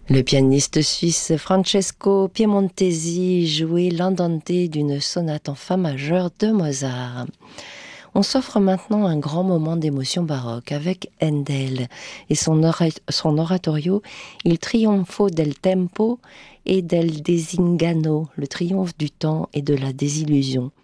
Le pianiste suisse Francesco Piemontesi jouait l'andante d'une sonate en fa majeur de Mozart. On s'offre maintenant un grand moment d'émotion baroque avec Handel et son oratorio Il trionfo del tempo et del desinganno, le triomphe du temps et de la désillusion.